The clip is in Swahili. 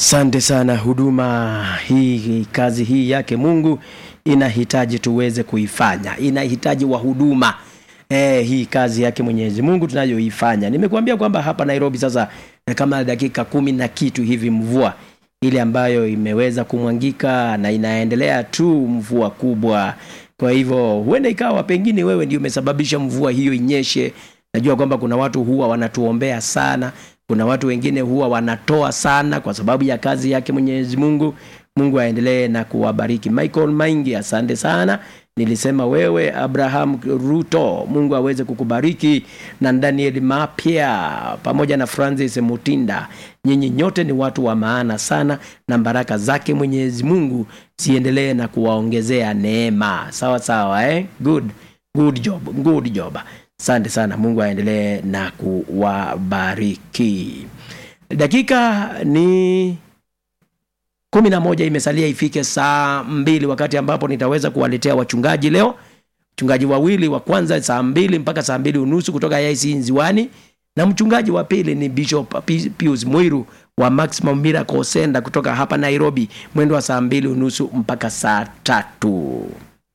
Asante sana. Huduma hii, kazi hii yake Mungu inahitaji tuweze kuifanya. Inahitaji wahuduma. Hii kazi yake Mwenyezi Mungu tunayoifanya. Nimekuambia kwamba hapa Nairobi sasa kama dakika 10 na kitu hivi mvua ile ambayo imeweza kumwangika na inaendelea tu, mvua kubwa. Kwa hivyo huenda ikawa pengine wewe ndio umesababisha mvua hiyo inyeshe. Najua kwamba kuna watu huwa wanatuombea sana. Kuna watu wengine huwa wanatoa sana kwa sababu ya kazi yake Mwenyezi Mungu. Mungu aendelee na kuwabariki. Michael Maingi, asante sana. Nilisema wewe Abraham Ruto, Mungu aweze kukubariki, na Daniel Mapia pamoja na Francis Mutinda. Nyinyi nyote ni watu wa maana sana, na baraka zake Mwenyezi Mungu ziendelee na kuwaongezea neema. Sawa sawa, Good job. Asante sana. Mungu aendelee na kuwabariki. Dakika ni 11 imesalia ifike saa 2, wakati ambapo nitaweza kuwaletea wachungaji leo. Mchungaji wawili, wa kwanza saa 2 mpaka saa 2:30 kutoka IC Nziwani, na mchungaji wa pili ni Bishop Pius Muiru wa Maximum Miracle Center kutoka hapa Nairobi, mwendo wa saa 2:30 mpaka saa 3.